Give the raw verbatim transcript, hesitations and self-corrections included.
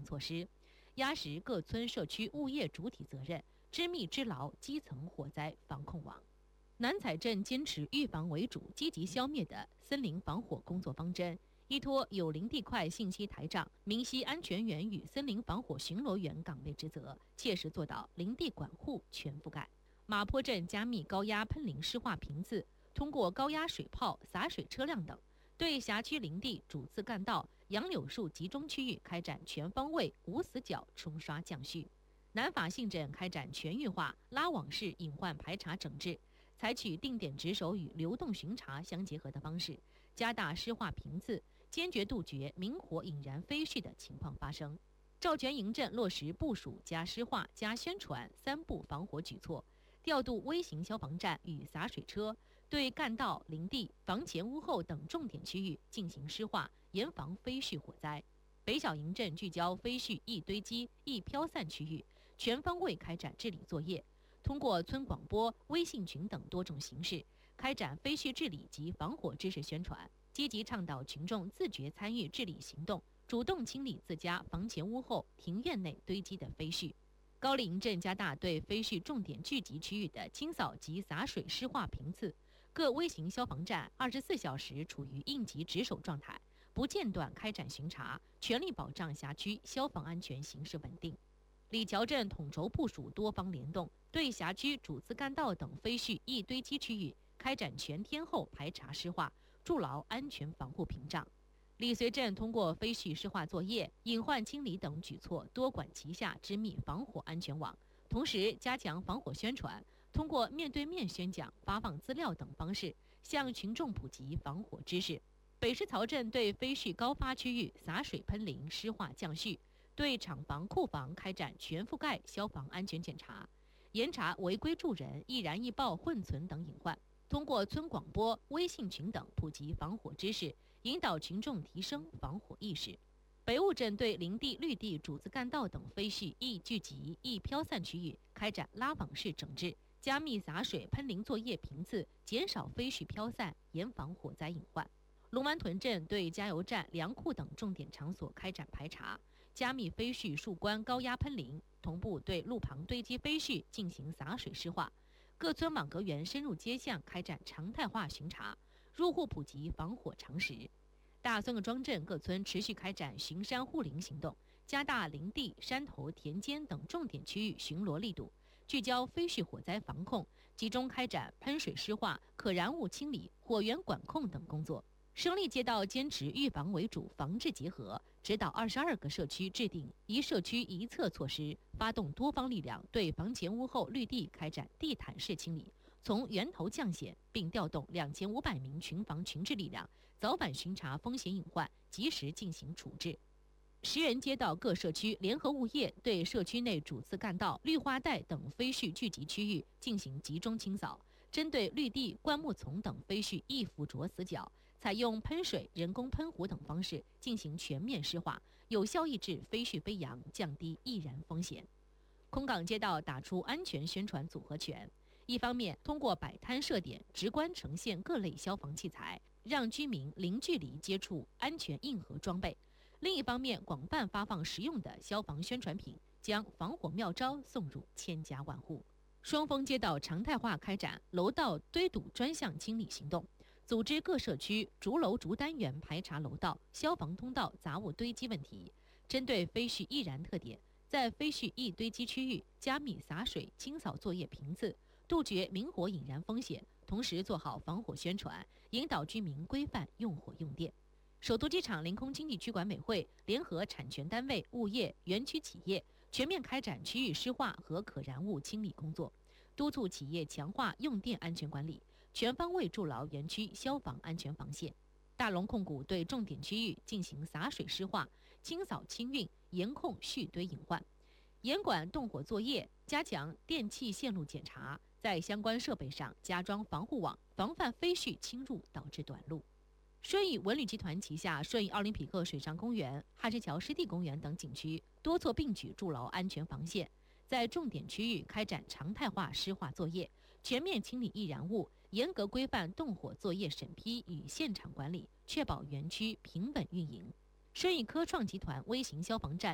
等措施，压实各村社区物业主体责任，织密织牢基层火灾防控网。南采镇坚持预防为主，积极消灭的森林防火工作方针，依托有林地块信息台账、明晰安全员与森林防火巡逻员岗位职责，切实做到林地管护全覆盖。马坡镇加密高压喷淋湿化频次，通过高压水炮、洒水车辆等，对辖区林地、主次干道、杨柳树集中区域开展全方位无死角冲刷降序。南法信镇开展全域化拉网式隐患排查整治，采取定点值守与流动巡查相结合的方式，加大湿化频次，坚决杜绝明火引燃飞絮的情况发生。赵全营镇落实部署加湿化加宣传三步防火举措，调度微型消防站与洒水车，对干道、林地、房前屋后等重点区域进行湿化，严防飞絮火灾。北小营镇聚焦飞絮易堆积、易飘散区域，全方位开展治理作业，通过村广播、微信群等多种形式，开展飞絮治理及防火知识宣传，积极倡导群众自觉参与治理行动，主动清理自家房前屋后、庭院内堆积的飞絮。高丽营镇加大对飞絮重点聚集区域的清扫及洒水湿化频次，各微型消防站二十四小时处于应急值守状态，不间断开展巡查，全力保障辖区消防安全形势稳定。李桥镇统筹部署多方联动，对辖区主次干道等飞絮易堆积区域开展全天候排查湿化，筑牢安全防护屏障。李随镇通过飞絮湿化作业、隐患清理等举措，多管齐下，织密防火安全网，同时加强防火宣传，通过面对面宣讲、发放资料等方式，向群众普及防火知识。北石槽镇对飞絮高发区域洒水喷淋湿化降序，对厂房、库房开展全覆盖消防安全检查，严查违规助人、易燃易爆、混存等隐患。通过村广播、微信群等普及防火知识，引导群众提升防火意识。北雾镇对林地、绿地、主次干道等飞絮易聚集、易飘散区域开展拉网式整治，加密洒水喷淋作业频次，减少飞絮飘散，严防火灾隐患。龙湾屯镇对加油站、粮库等重点场所开展排查，加密飞絮树冠高压喷淋，同步对路旁堆积飞絮进行洒水湿化。各村网格员深入街巷开展常态化巡查，入户普及防火常识。大孙各庄镇各村持续开展巡山护林行动，加大林地、山头、田间等重点区域巡逻力度，聚焦飞絮火灾防控，集中开展喷水湿化、可燃物清理、火源管控等工作。胜利街道坚持预防为主，防治结合，指导二十二个社区制定一社区一策措施，发动多方力量对房前屋后绿地开展地毯式清理，从源头降险，并调动两千五百名群防群治力量，早晚巡查风险隐患，及时进行处置。石原街道各社区联合物业对社区内主次干道、绿化带等飞絮聚集区域进行集中清扫，针对绿地、灌木丛等飞絮易附着死角，采用喷水、人工喷壶等方式进行全面湿化，有效抑制飞絮飞扬，降低易燃风险。空港街道打出安全宣传组合拳，一方面通过摆摊设点，直观呈现各类消防器材，让居民零距离接触安全硬核装备；另一方面，广泛发放实用的消防宣传品，将防火妙招送入千家万户。双峰街道常态化开展楼道堆堵专项清理行动，组织各社区逐楼逐单元排查楼道、消防通道杂物堆积问题，针对飞絮易燃特点，在飞絮易堆积区域加密洒水清扫作业频次，杜绝明火引燃风险，同时做好防火宣传，引导居民规范用火用电。首都机场临空经济区管委会联合产权单位、物业、园区企业，全面开展区域湿化和可燃物清理工作，督促企业强化用电安全管理，全方位筑牢园区消防安全防线。大龙控股对重点区域进行洒水湿化、清扫清运，严控蓄堆隐患，严管动火作业，加强电气线路检查，在相关设备上加装防护网，防范飞絮侵入导致短路。顺义文旅集团旗下顺义奥林匹克水上公园、哈石桥湿地公园等景区多措并举，筑牢安全防线，在重点区域开展常态化湿化作业，全面清理易燃物，严格规范动火作业审批与现场管理，确保园区平稳运营。顺义科创集团微型消防站